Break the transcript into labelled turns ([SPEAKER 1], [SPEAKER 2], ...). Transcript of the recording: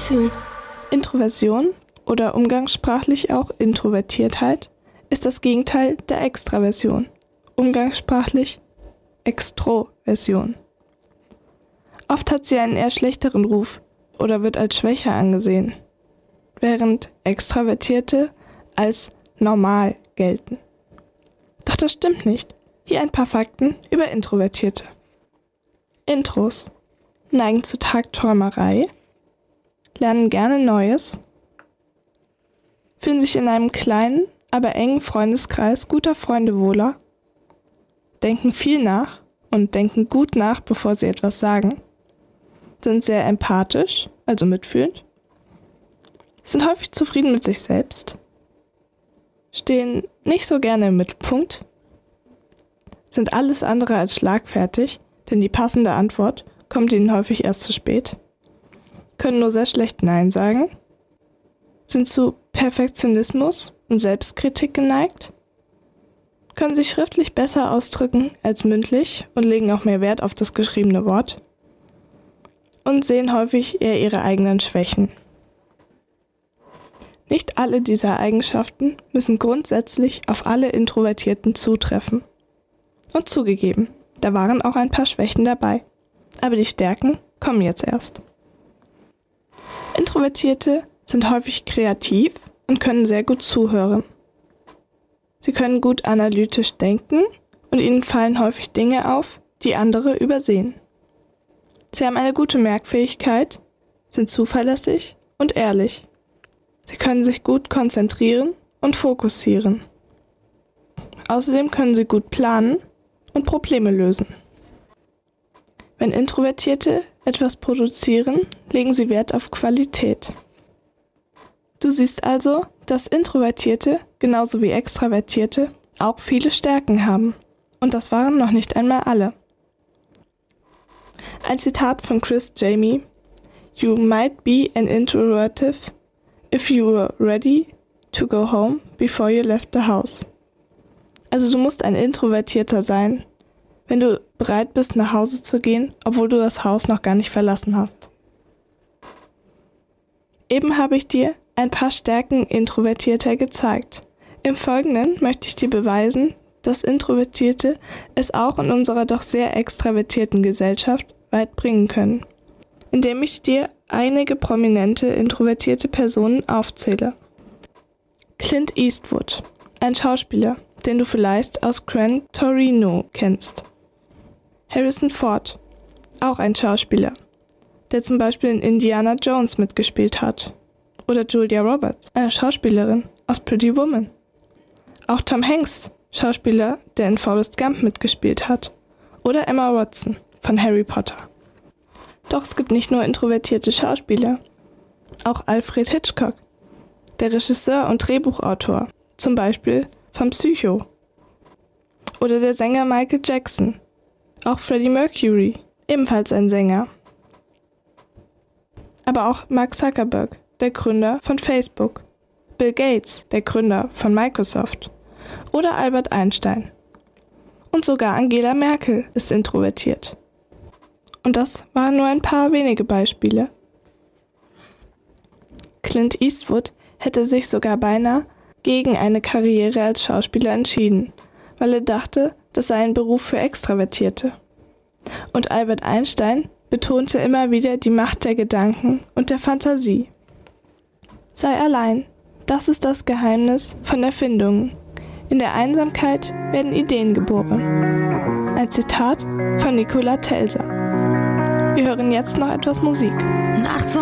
[SPEAKER 1] Mitfühlen.
[SPEAKER 2] Introversion oder umgangssprachlich auch Introvertiertheit ist das Gegenteil der Extraversion, umgangssprachlich Extroversion. Oft hat sie einen eher schlechteren Ruf oder wird als schwächer angesehen, während Extravertierte als normal gelten. Doch das stimmt nicht. Hier ein paar Fakten über Introvertierte. Intros neigen zu Tagträumerei, lernen gerne Neues, fühlen sich in einem kleinen, aber engen Freundeskreis guter Freunde wohler, denken viel nach und denken gut nach, bevor sie etwas sagen, sind sehr empathisch, also mitfühlend, sind häufig zufrieden mit sich selbst, stehen nicht so gerne im Mittelpunkt, sind alles andere als schlagfertig, denn die passende Antwort kommt ihnen häufig erst zu spät, können nur sehr schlecht Nein sagen, sind zu Perfektionismus und Selbstkritik geneigt, können sich schriftlich besser ausdrücken als mündlich und legen auch mehr Wert auf das geschriebene Wort und sehen häufig eher ihre eigenen Schwächen. Nicht alle dieser Eigenschaften müssen grundsätzlich auf alle Introvertierten zutreffen. Und zugegeben, da waren auch ein paar Schwächen dabei. Aber die Stärken kommen jetzt erst. Introvertierte sind häufig kreativ und können sehr gut zuhören. Sie können gut analytisch denken und ihnen fallen häufig Dinge auf, die andere übersehen. Sie haben eine gute Merkfähigkeit, sind zuverlässig und ehrlich. Sie können sich gut konzentrieren und fokussieren. Außerdem können sie gut planen und Probleme lösen. Wenn Introvertierte etwas produzieren, legen sie Wert auf Qualität. Du siehst also, dass Introvertierte, genauso wie Extravertierte, auch viele Stärken haben. Und das waren noch nicht einmal alle. Ein Zitat von Chris Jamie: "You might be an introvertive if you were ready to go home before you left the house." Also du musst ein Introvertierter sein, wenn du bereit bist, nach Hause zu gehen, obwohl du das Haus noch gar nicht verlassen hast. Eben habe ich dir ein paar Stärken Introvertierter gezeigt. Im Folgenden möchte ich dir beweisen, dass Introvertierte es auch in unserer doch sehr extravertierten Gesellschaft weit bringen können, indem ich dir einige prominente introvertierte Personen aufzähle. Clint Eastwood, ein Schauspieler, den du vielleicht aus Gran Torino kennst. Harrison Ford, auch ein Schauspieler, der zum Beispiel in Indiana Jones mitgespielt hat. Oder Julia Roberts, eine Schauspielerin aus Pretty Woman. Auch Tom Hanks, Schauspieler, der in Forrest Gump mitgespielt hat. Oder Emma Watson von Harry Potter. Doch es gibt nicht nur introvertierte Schauspieler. Auch Alfred Hitchcock, der Regisseur und Drehbuchautor, zum Beispiel von Psycho. Oder der Sänger Michael Jackson. Auch Freddie Mercury, ebenfalls ein Sänger. Aber auch Mark Zuckerberg, der Gründer von Facebook. Bill Gates, der Gründer von Microsoft. Oder Albert Einstein. Und sogar Angela Merkel ist introvertiert. Und das waren nur ein paar wenige Beispiele. Clint Eastwood hätte sich sogar beinahe gegen eine Karriere als Schauspieler entschieden, weil er dachte, das sei ein Beruf für Extravertierte. Und Albert Einstein betonte immer wieder die Macht der Gedanken und der Fantasie. Sei allein, das ist das Geheimnis von Erfindungen. In der Einsamkeit werden Ideen geboren. Ein Zitat von Nikola Tesla. Wir hören jetzt noch etwas Musik.
[SPEAKER 1] Nachts